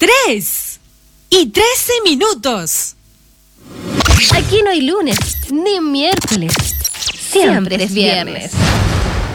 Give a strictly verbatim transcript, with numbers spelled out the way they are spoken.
tres y trece minutos. Aquí no hay lunes, ni miércoles. Siempre es viernes.